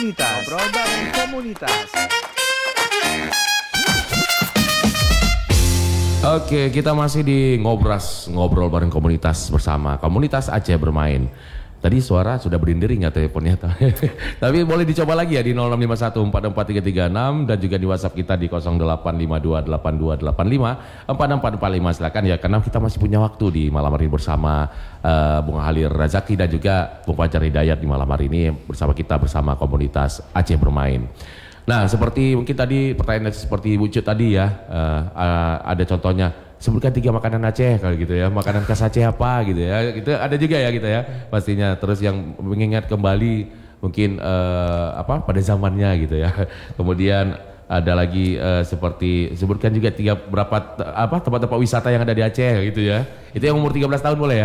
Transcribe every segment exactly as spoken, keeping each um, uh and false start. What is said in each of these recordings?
Komunitas. Ngobrol bareng komunitas. Oke, kita masih di ngobras ngobrol bareng komunitas bersama komunitas Aceh Bermain. Tadi suara sudah berdiri nggak teleponnya? Tapi boleh dicoba lagi ya di nol enam lima satu empat empat tiga tiga enam dan juga di WhatsApp kita di nol delapan lima dua delapan dua delapan lima empat empat empat lima. Silakan ya, karena kita masih punya waktu di malam hari ini bersama uh, Bung Halir Razaki dan juga Bung Fajar Hidayat di malam hari ini bersama kita bersama komunitas Aceh Bermain. Nah, seperti mungkin tadi pertanyaan seperti Ibu Cut tadi ya, uh, uh, ada contohnya, sebutkan tiga makanan Aceh kalau gitu ya, makanan khas Aceh apa gitu ya, itu ada juga ya gitu ya pastinya. Terus yang mengingat kembali mungkin uh, apa pada zamannya gitu ya. Kemudian ada lagi uh, seperti sebutkan juga tiga berapa apa tempat-tempat wisata yang ada di Aceh gitu ya. Itu yang umur tiga belas tahun boleh ya.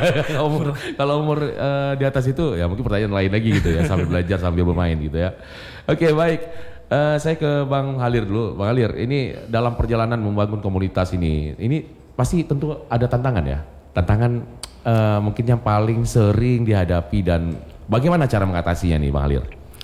umur, kalau umur uh, di atas itu ya mungkin pertanyaan lain lagi gitu ya, sambil belajar sambil bermain gitu ya. Oke, baik. Uh, saya ke Bang Halir dulu. Bang Halir, ini dalam perjalanan membangun komunitas ini, ini pasti tentu ada tantangan ya. Tantangan uh, mungkin yang paling sering dihadapi dan bagaimana cara mengatasinya nih Bang Halir?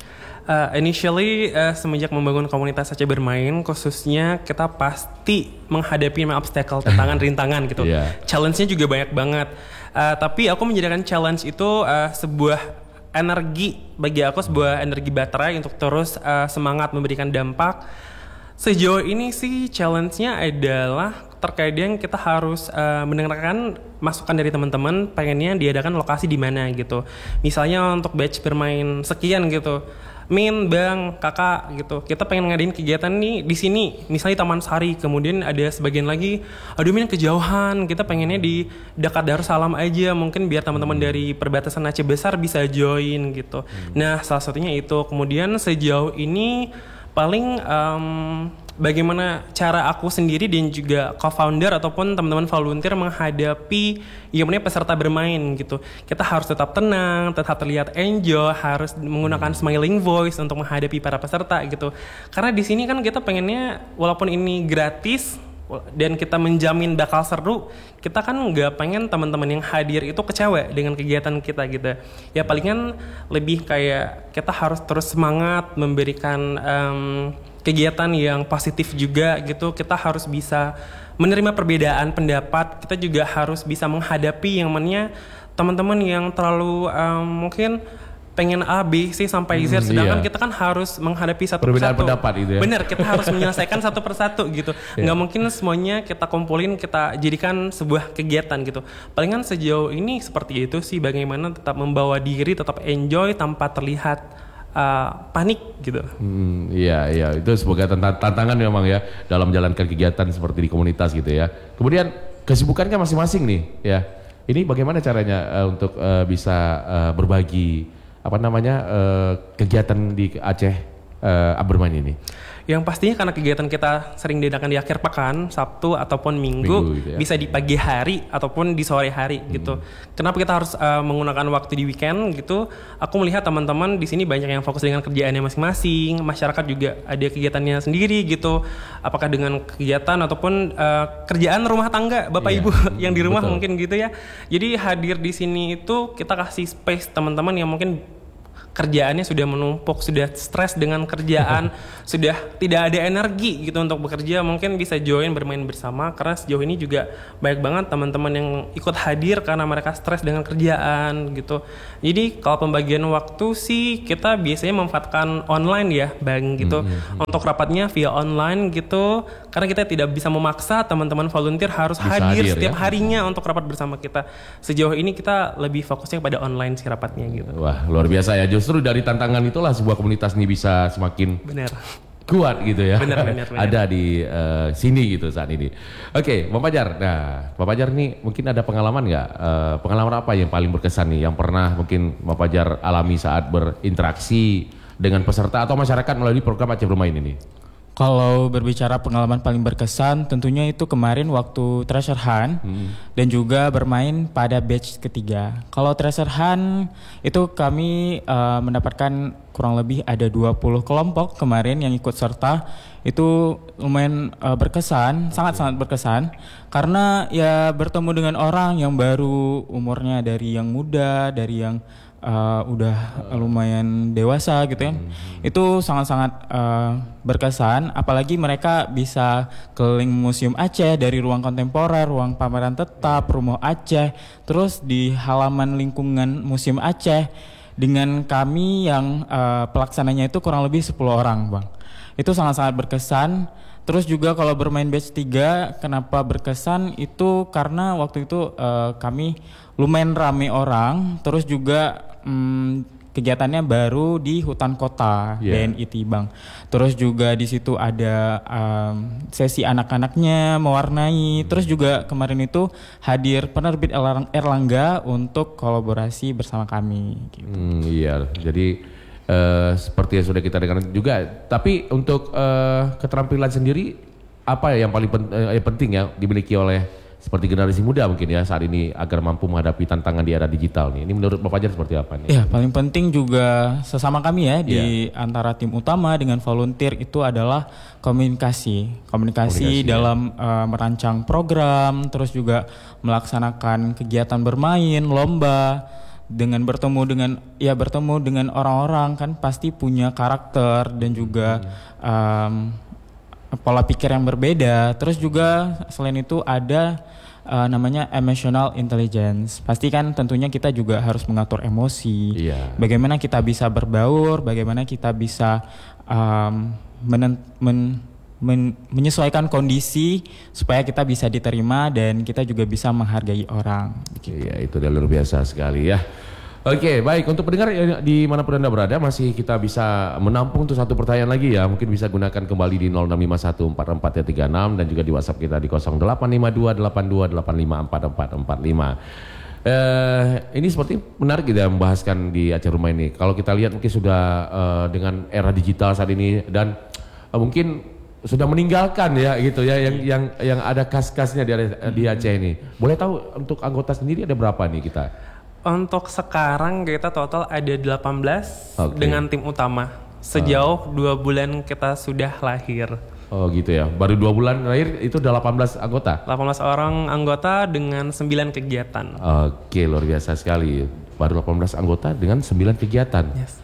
Uh, initially uh, semenjak membangun komunitas Aceh Bermain, khususnya kita pasti menghadapi obstacle, tantangan, rintangan gitu. Yeah. Challenge-nya juga banyak banget. Uh, tapi aku menjadikan challenge itu uh, sebuah energi bagi aku, sebuah energi baterai untuk terus uh, semangat memberikan dampak. Sejauh ini sih challenge-nya adalah terkadang kita harus uh, mendengarkan masukan dari teman-teman, pengennya diadakan lokasi di mana gitu. Misalnya untuk batch bermain sekian gitu. Min, Bang, Kakak gitu. Kita pengen ngadain kegiatan nih di sini, misalnya Taman Sari. Kemudian ada sebagian lagi, aduh Min kejauhan, kita pengennya di dekat Darussalam aja, mungkin biar teman-teman dari perbatasan Aceh Besar bisa join gitu. Hmm. Nah, salah satunya itu. Kemudian sejauh ini paling um, bagaimana cara aku sendiri dan juga co-founder ataupun teman-teman volunteer menghadapi yang namanya peserta bermain gitu. Kita harus tetap tenang, tetap terlihat enjoy, harus menggunakan smiling voice untuk menghadapi para peserta gitu. Karena di sini kan kita pengennya walaupun ini gratis dan kita menjamin bakal seru, kita kan nggak pengen teman-teman yang hadir itu kecewa dengan kegiatan kita gitu. Ya palingan lebih kayak kita harus terus semangat memberikan um, kegiatan yang positif juga gitu. Kita harus bisa menerima perbedaan pendapat. Kita juga harus bisa menghadapi yang namanya teman-teman yang terlalu um, mungkin pengen A, B, C sampai Z, hmm, sedangkan iya. kita kan harus menghadapi satu perbedaan persatu. pendapat itu ya. Bener, kita harus menyelesaikan satu persatu gitu. Yeah. Nggak mungkin semuanya kita kumpulin, kita jadikan sebuah kegiatan gitu. Palingan sejauh ini seperti itu sih, bagaimana tetap membawa diri, tetap enjoy tanpa terlihat uh, panik gitu. Hmm, iya, iya, itu sebagai tantangan memang ya dalam menjalankan kegiatan seperti di komunitas gitu ya. Kemudian kesibukannya masing-masing nih ya. Ini bagaimana caranya uh, untuk uh, bisa uh, berbagi apa namanya uh, kegiatan di Aceh uh, Bermain ini? Yang pastinya karena kegiatan kita sering diadakan di akhir pekan, Sabtu ataupun Minggu, Minggu gitu ya. Bisa di pagi hari ataupun di sore hari hmm. gitu. Kenapa kita harus uh, menggunakan waktu di weekend gitu? Aku melihat teman-teman di sini banyak yang fokus dengan kerjaannya masing-masing, masyarakat juga ada kegiatannya sendiri gitu. Apakah dengan kegiatan ataupun uh, kerjaan rumah tangga Bapak yeah. Ibu yang di rumah Betul. Mungkin gitu ya. Jadi hadir di sini itu kita kasih space teman-teman yang mungkin kerjaannya sudah menumpuk, sudah stres dengan kerjaan, sudah tidak ada energi gitu untuk bekerja, mungkin bisa join bermain bersama. Karena sejauh ini juga banyak banget teman-teman yang ikut hadir karena mereka stres dengan kerjaan gitu. Jadi kalau pembagian waktu sih kita biasanya memanfaatkan online ya Bang gitu. Mm-hmm. Untuk rapatnya via online gitu, karena kita tidak bisa memaksa teman-teman volunteer harus hadir, hadir setiap ya? harinya untuk rapat bersama kita. Sejauh ini kita lebih fokusnya pada online sih rapatnya gitu. Wah, luar biasa ya. Justru dari tantangan itulah sebuah komunitas ini bisa semakin benar kuat gitu ya. Benar, benar, benar. Ada di uh, sini gitu saat ini. Oke, Bang Fajar. Nah, Bang Fajar nih mungkin ada pengalaman nggak? Uh, pengalaman apa yang paling berkesan nih? Yang pernah mungkin Bang Fajar alami saat berinteraksi dengan peserta atau masyarakat melalui program Aceh Bermain ini? Kalau berbicara pengalaman paling berkesan, tentunya itu kemarin waktu Treasure Hunt hmm. dan juga bermain pada batch ketiga. Kalau Treasure Hunt itu kami uh, mendapatkan kurang lebih ada dua puluh kelompok kemarin yang ikut serta. Itu lumayan uh, berkesan, sangat-sangat berkesan. Karena ya bertemu dengan orang yang baru, umurnya dari yang muda, dari yang uh, udah lumayan dewasa gitu kan. Hmm. Itu sangat-sangat uh, berkesan, apalagi mereka bisa keliling Museum Aceh dari ruang kontemporer, ruang pameran tetap, rumah Aceh, terus di halaman lingkungan Museum Aceh dengan kami yang uh, pelaksananya itu kurang lebih sepuluh orang, Bang. Itu sangat-sangat berkesan. Terus juga kalau bermain batch tiga, kenapa berkesan itu karena waktu itu uh, kami lumayan rame orang, terus juga um, kegiatannya baru di hutan kota, yeah. D N I Tibang. Terus juga di situ ada um, sesi anak-anaknya mewarnai. Terus juga kemarin itu hadir penerbit Erlangga untuk kolaborasi bersama kami. Gitu. Hmm, iya, jadi Uh, seperti yang sudah kita dengar juga. Tapi untuk uh, keterampilan sendiri apa yang paling pen, uh, yang penting ya dimiliki oleh seperti generasi muda mungkin ya saat ini agar mampu menghadapi tantangan di era digital nih. Ini menurut Bapak Fajar seperti apa nih? Ya, paling penting juga sesama kami ya di yeah. antara tim utama dengan volunteer itu adalah komunikasi. Komunikasi, komunikasi dalam ya. uh, merancang program, terus juga melaksanakan kegiatan bermain, lomba. Dengan bertemu dengan ya bertemu dengan orang-orang kan pasti punya karakter dan juga um, pola pikir yang berbeda. Terus juga selain itu ada uh, namanya emotional intelligence. Pasti kan tentunya kita juga harus mengatur emosi. Yeah. Bagaimana kita bisa berbaur, bagaimana kita bisa um, men, men Men, menyesuaikan kondisi supaya kita bisa diterima dan kita juga bisa menghargai orang. Iya, itu udah luar biasa sekali ya. Oke, baik, untuk pendengar di manapun Anda berada masih kita bisa menampung untuk satu pertanyaan lagi ya. Mungkin bisa gunakan kembali di nol enam lima satu empat empat tiga enam dan juga di WhatsApp kita di nol delapan lima dua delapan dua delapan lima empat empat empat lima. Uh, ini seperti menarik kita membahaskan di acara rumah ini. Kalau kita lihat mungkin sudah uh, dengan era digital saat ini dan uh, mungkin sudah meninggalkan ya gitu ya yang yang yang ada kas-kasnya di, di Aceh ini. Boleh tahu untuk anggota sendiri ada berapa nih kita? Untuk sekarang kita total ada delapan belas okay. dengan tim utama. Sejauh uh. dua bulan kita sudah lahir. Oh gitu ya, baru dua bulan lahir itu udah delapan belas anggota? delapan belas orang anggota dengan sembilan kegiatan. Oke, luar biasa sekali. Baru delapan belas anggota dengan sembilan kegiatan. Yes.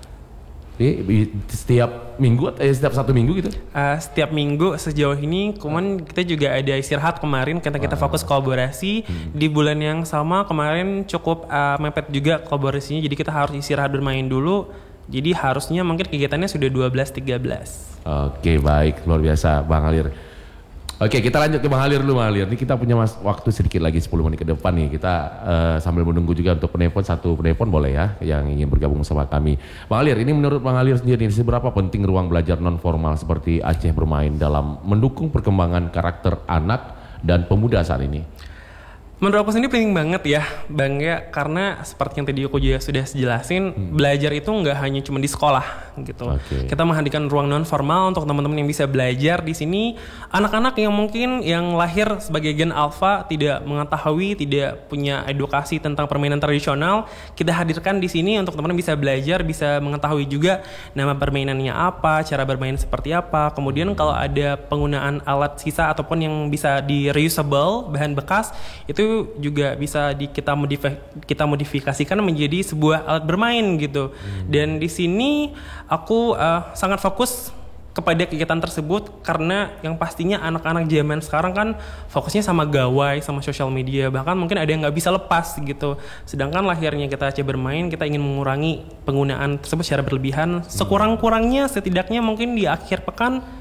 Setiap minggu atau setiap satu minggu gitu? Uh, setiap minggu sejauh ini, kemudian kita juga ada istirahat kemarin karena kita fokus kolaborasi hmm. di bulan yang sama kemarin cukup uh, mepet juga kolaborasinya, jadi kita harus istirahat bermain dulu. Jadi harusnya mungkin kegiatannya sudah dua belas tiga belas. Oke, baik, luar biasa Bang Halir. Oke, kita lanjut ke Bang Halir dulu, Bang Halir. Ini kita punya mas, waktu sedikit lagi sepuluh menit ke depan nih. Kita uh, sambil menunggu juga untuk penelpon, satu penelpon boleh ya yang ingin bergabung sama kami. Bang Halir, ini menurut Bang Halir sendiri seberapa penting ruang belajar non formal seperti Aceh Bermain dalam mendukung perkembangan karakter anak dan pemuda saat ini? Menurut aku sendiri penting banget ya Bang ya, karena seperti yang tadi aku juga sudah jelasin, hmm. belajar itu nggak hanya cuma di sekolah gitu. Okay. Kita menghadirkan ruang non formal untuk teman-teman yang bisa belajar di sini. Anak-anak yang mungkin yang lahir sebagai gen alpha tidak mengetahui, tidak punya edukasi tentang permainan tradisional, kita hadirkan di sini untuk teman-teman bisa belajar, bisa mengetahui juga nama permainannya apa, cara bermain seperti apa. Kemudian kalau ada penggunaan alat sisa ataupun yang bisa di reusable, bahan bekas, itu juga bisa di, kita modif- kita modifikasikan menjadi sebuah alat bermain gitu. Hmm. Dan di sini aku uh, sangat fokus kepada kegiatan tersebut karena yang pastinya anak-anak zaman sekarang kan fokusnya sama gawai, sama sosial media, bahkan mungkin ada yang nggak bisa lepas gitu. Sedangkan lahirnya kita Aceh Bermain, kita ingin mengurangi penggunaan tersebut secara berlebihan. Sekurang-kurangnya setidaknya mungkin di akhir pekan